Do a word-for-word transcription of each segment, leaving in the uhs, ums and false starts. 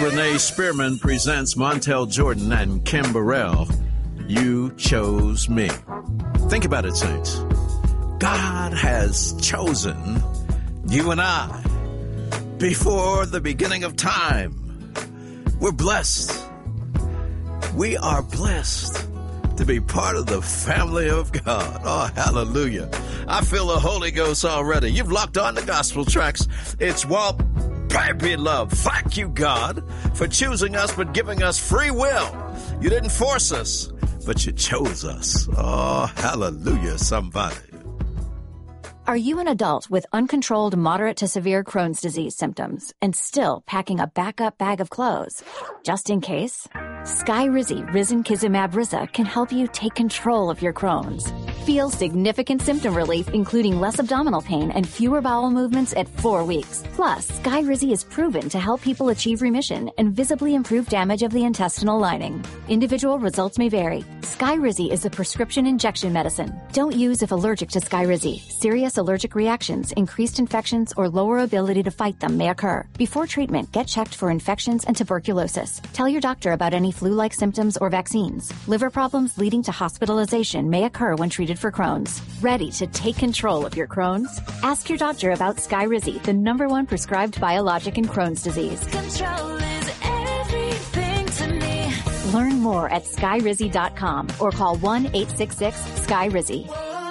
Renee Spearman presents Montel Jordan and Kim Burrell. You chose me. Think about it, saints. God has chosen you and I before the beginning of time. We're blessed. We are blessed to be part of the family of God. Oh, hallelujah. I feel the Holy Ghost already. You've locked on the gospel tracks. It's Walt, baby love. Thank you, God, for choosing us but giving us free will. You didn't force us, but you chose us. Oh, hallelujah, somebody. Are you an adult with uncontrolled moderate to severe Crohn's disease symptoms and still packing a backup bag of clothes just in case? Skyrizi Risankizumab Riza can help you take control of your Crohn's. Feel significant symptom relief, including less abdominal pain and fewer bowel movements at four weeks. Plus, Skyrizi is proven to help people achieve remission and visibly improve damage of the intestinal lining. Individual results may vary. Skyrizi is a prescription injection medicine. Don't use if allergic to Skyrizi. Serious allergic reactions, increased infections, or lower ability to fight them may occur. Before treatment, get checked for infections and tuberculosis. Tell your doctor about any flu-like symptoms or vaccines. Liver problems leading to hospitalization may occur when treated for Crohn's. Ready to take control of your Crohn's? Ask your doctor about Skyrizi, the number one prescribed biologic in Crohn's disease. Control is everything to me. Learn more at skyrizi dot com or call one eight six six sky rizi.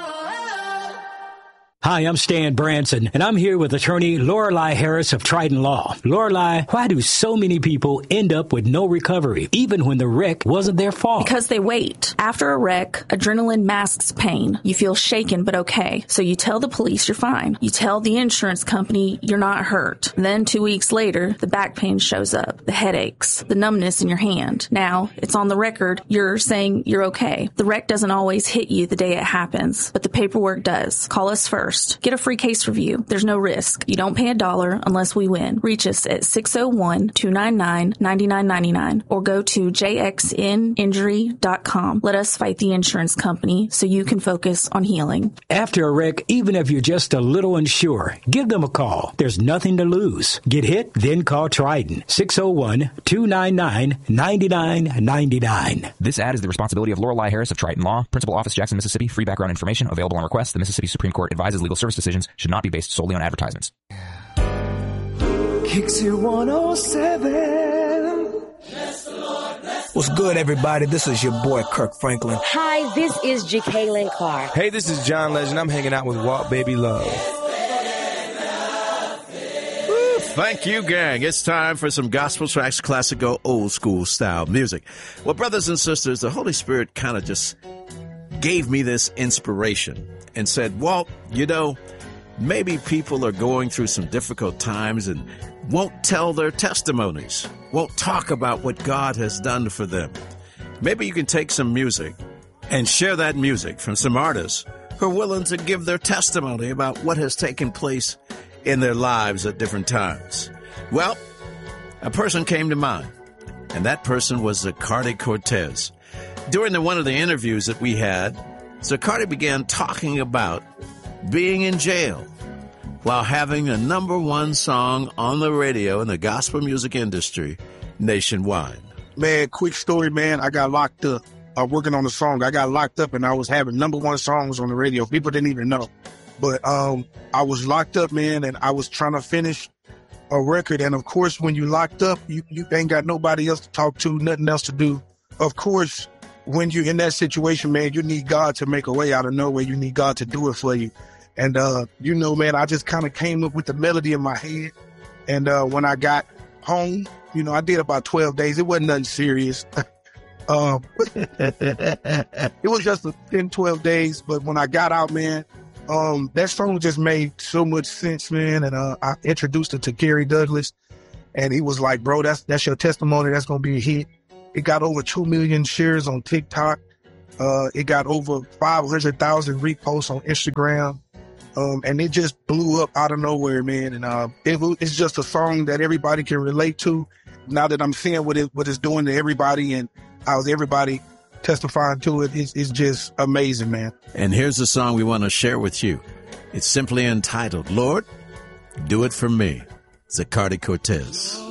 Hi, I'm Stan Branson, and I'm here with attorney Lorelei Harris of Trident Law. Lorelei, why do so many people end up with no recovery, even when the wreck wasn't their fault? Because they wait. After a wreck, adrenaline masks pain. You feel shaken but okay. So you tell the police you're fine. You tell the insurance company you're not hurt. Then two weeks later, the back pain shows up, the headaches, the numbness in your hand. Now, it's on the record you're saying you're okay. The wreck doesn't always hit you the day it happens, but the paperwork does. Call us first. Get a free case review. There's no risk. You don't pay a dollar unless we win. Reach us at six oh one, two nine nine, nine nine nine nine or go to j x n injury dot com. Let us fight the insurance company so you can focus on healing. After a wreck, even if you're just a little unsure, give them a call. There's nothing to lose. Get hit? Then call Trident. six oh one, two nine nine, nine nine nine nine. This ad is the responsibility of Lorelei Harris of Trident Law. Principal Office, Jackson, Mississippi. Free background information available on request. The Mississippi Supreme Court advises legal service decisions should not be based solely on advertisements. Kicks here one oh seven. What's good, everybody? This is your boy, Kirk Franklin. Hi, this is Jacqueline Clark. Hey, this is John Legend. I'm hanging out with Walt Baby Love. Woo, thank you, gang. It's time for some gospel tracks, classical, old school style music. Well, brothers and sisters, the Holy Spirit kind of just gave me this inspiration and said, Walt, you know, maybe people are going through some difficult times and won't tell their testimonies, won't talk about what God has done for them. Maybe you can take some music and share that music from some artists who are willing to give their testimony about what has taken place in their lives at different times. Well, a person came to mind, and that person was Zacardi Cortez. During the, one of the interviews that we had, Zacardi began talking about being in jail while having a number one song on the radio in the gospel music industry nationwide. Man, quick story, man. I got locked up uh, working on the song. I got locked up and I was having number one songs on the radio. People didn't even know. But um, I was locked up, man, and I was trying to finish a record. And, of course, when you locked up, you, you ain't got nobody else to talk to, nothing else to do. Of course, when you're in that situation, man, you need God to make a way out of nowhere. You need God to do it for you. And, uh, you know, man, I just kind of came up with the melody in my head. And uh, when I got home, you know, I did about twelve days. It wasn't nothing serious. um, it was just a ten, twelve days. But when I got out, man, um, that song just made so much sense, man. And uh, I introduced it to Gary Douglas. And he was like, bro, that's that's your testimony. That's going to be a hit. It got over two million shares on TikTok. Uh, it got over five hundred thousand reposts on Instagram. Um, and it just blew up out of nowhere, man. And uh, it, it's just a song that everybody can relate to. Now that I'm seeing what it what it's doing to everybody and how everybody testifying to it, it's, it's just amazing, man. And here's the song we want to share with you. It's simply entitled, Lord, Do It For Me. Zacardi Cortez.